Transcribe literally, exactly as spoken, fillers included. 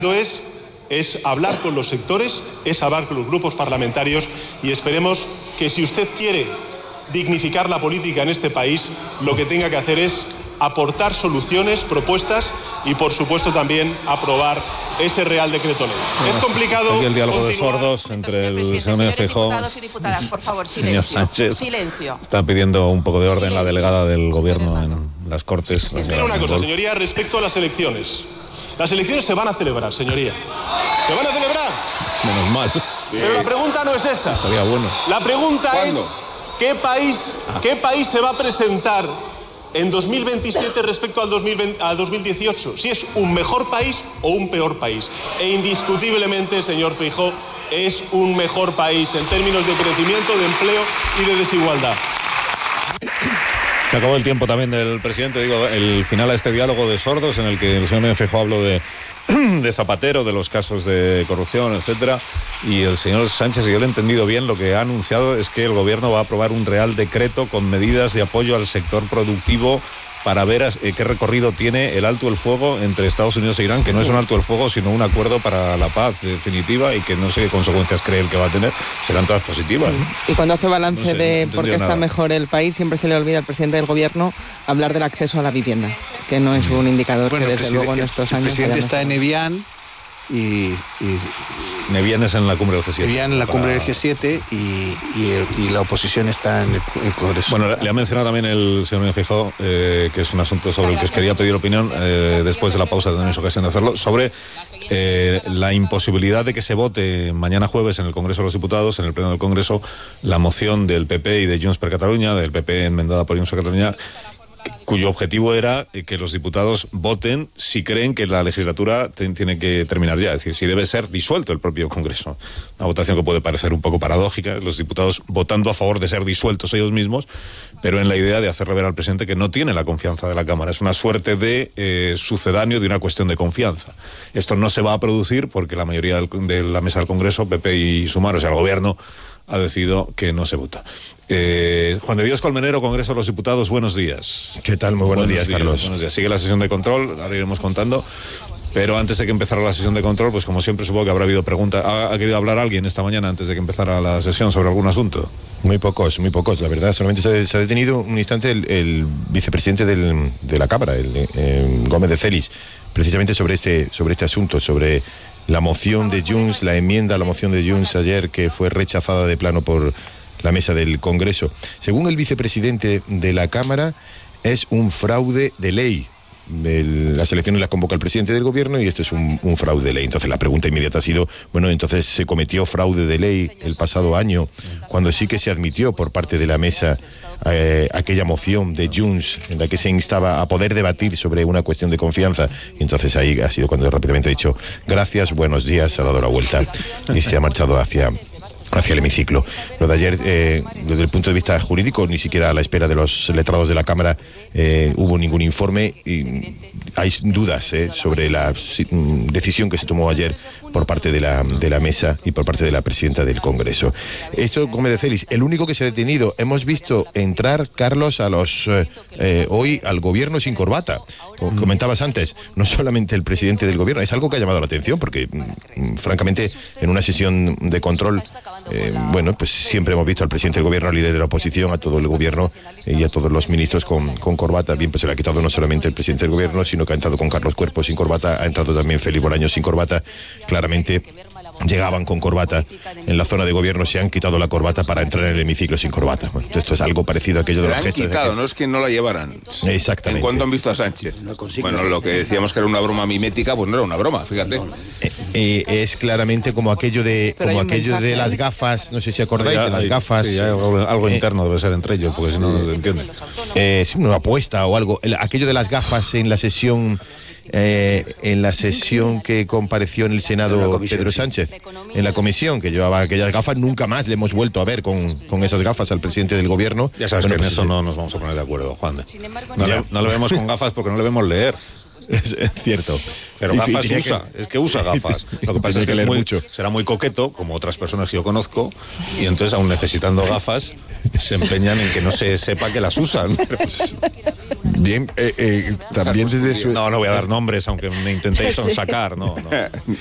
Es, es hablar con los sectores, es hablar con los grupos parlamentarios y esperemos que si usted quiere dignificar la política en este país, lo que tenga que hacer es aportar soluciones, propuestas y, por supuesto, también aprobar ese Real Decreto Ley. Bueno, es complicado. Aquí el diálogo continuar. de sordos entre el señor Feijóo diputados y diputadas, por favor, silencio. señor Sánchez. Silencio. Está pidiendo un poco de orden silencio. La delegada del Gobierno en las Cortes. Sí, Pero una cosa, señoría, respecto a las elecciones. Las elecciones se van a celebrar, señoría. ¿Se van a celebrar? Menos mal. Pero la pregunta no es esa. Estaría bueno. La pregunta ¿Cuándo? es ¿qué país, Ah. ¿qué país se va a presentar en dos mil veintisiete respecto al dos mil veinte, a dos mil dieciocho? Si es un mejor país o un peor país. E indiscutiblemente, señor Feijóo, es un mejor país en términos de crecimiento, de empleo y de desigualdad. Se acabó el tiempo también del presidente, digo, el final a este diálogo de sordos en el que el señor Feijóo habló de, de Zapatero, de los casos de corrupción, etcétera, y el señor Sánchez, si yo lo he entendido bien, lo que ha anunciado es que el gobierno va a aprobar un real decreto con medidas de apoyo al sector productivo para ver eh, qué recorrido tiene el alto el fuego entre Estados Unidos e Irán, que no es un alto el fuego, sino un acuerdo para la paz definitiva y que no sé qué consecuencias cree el que va a tener, serán todas positivas, ¿no? Y cuando hace balance No sé, de no por qué está nada. mejor el país, siempre se le olvida al presidente del gobierno hablar del acceso a la vivienda, que no es un indicador Bueno, que el desde preside- luego en estos el años... presidente haya está en mejorado. Evian y, y Nevienes en la cumbre del G siete. Evian en la Para- cumbre del G siete y, y, el- y la oposición está en el, el Congreso. Bueno, le ha mencionado también el señor Feijóo, eh, que es un asunto sobre el que os quería pedir opinión, eh, después de la pausa tenéis ocasión de hacerlo, sobre eh, la imposibilidad de que se vote mañana jueves en el Congreso de los Diputados, en el Pleno del Congreso, la moción del P P y de Junts per Catalunya, del P P enmendada por Junts per Catalunya, cuyo objetivo era que los diputados voten si creen que la legislatura te, tiene que terminar ya, es decir, si debe ser disuelto el propio Congreso. Una votación que puede parecer un poco paradójica, los diputados votando a favor de ser disueltos ellos mismos, pero en la idea de hacerle ver al presidente que no tiene la confianza de la Cámara. Es una suerte de eh, sucedáneo de una cuestión de confianza. Esto no se va a producir porque la mayoría del, de la mesa del Congreso, P P y Sumar, o sea, el Gobierno, ha decidido que no se vota. Eh, Juan de Dios Colmenero, Congreso de los Diputados, buenos días. ¿Qué tal? Muy buenos, buenos días, Carlos. Buenos días. Sigue la sesión de control, ahora iremos contando. Pero antes de que empezara la sesión de control, pues como siempre supongo que habrá habido preguntas. ¿Ha, ha querido hablar alguien esta mañana antes de que empezara la sesión sobre algún asunto? Muy pocos, muy pocos, la verdad. Solamente se, se ha detenido un instante el, el vicepresidente del, de la Cámara, el, eh, Gómez de Félix, precisamente sobre este, sobre este asunto, sobre la moción de Junts, la enmienda a la moción de Junts ayer que fue rechazada de plano por la mesa del Congreso. Según el vicepresidente de la Cámara, es un fraude de ley. El, las elecciones las convoca el presidente del gobierno y esto es un, un fraude de ley. Entonces la pregunta inmediata ha sido, bueno, entonces se cometió fraude de ley el pasado año, cuando sí que se admitió por parte de la mesa eh, aquella moción de Junts en la que se instaba a poder debatir sobre una cuestión de confianza. Y entonces ahí ha sido cuando rápidamente ha dicho, gracias, buenos días, ha dado la vuelta y se ha marchado hacia... hacia el hemiciclo. Lo de ayer, eh, desde el punto de vista jurídico, ni siquiera a la espera de los letrados de la Cámara eh, hubo ningún informe y hay dudas eh, sobre la si, decisión que se tomó ayer por parte de la, de la mesa y por parte de la presidenta del Congreso. Eso, Gómez de Félix, el único que se ha detenido. Hemos visto entrar, Carlos, a los eh, eh, hoy al gobierno sin corbata. Como comentabas antes, no solamente el presidente del gobierno, es algo que ha llamado la atención porque, mm, francamente, en una sesión de control, eh, bueno, pues siempre hemos visto al presidente del gobierno, al líder de la oposición, a todo el gobierno eh, y a todos los ministros con, con corbata. Bien, pues se le ha quitado no solamente el presidente del gobierno, sino que ha entrado con Carlos Cuerpo sin corbata, ha entrado también Félix Bolaños sin corbata. Claramente llegaban con corbata en la zona de gobierno, se han quitado la corbata para entrar en el hemiciclo sin corbata. Bueno, esto es algo parecido a aquello se de la los han gestos. quitado, de no es que no la llevaran. Exactamente. ¿En cuánto han visto a Sánchez? Bueno, lo que decíamos que era una broma mimética, pues no era una broma, fíjate. Eh, eh, es claramente como aquello de Pero como hay un aquello mensaje de las ahí. gafas, no sé si acordáis Ya de las hay- gafas. sí, hay algo, algo eh, interno debe ser entre ellos, porque si no, no se entiende. Eh, sí, una apuesta o algo. El- aquello de las gafas en la sesión eh, en la sesión que compareció en el Senado Pedro Sánchez, en la comisión que llevaba aquellas gafas, nunca más le hemos vuelto a ver con, con esas gafas al presidente del gobierno. Ya sabes Bueno, que en pues eso ese- no nos vamos a poner de acuerdo, Juan. No Ya. le, no le vemos con gafas porque no le vemos leer. Es, es cierto. Pero Y- y gafas tenía usa, que- es que usa gafas. Lo que pasa Tiene es que que es leer muy- mucho. será muy coqueto, como otras personas que yo conozco, y entonces, aún necesitando gafas, se empeñan en que no se sepa que las usan. Bien, eh, eh, también desde su... No, no voy a dar nombres, aunque me intentéis sonsacar, no, no.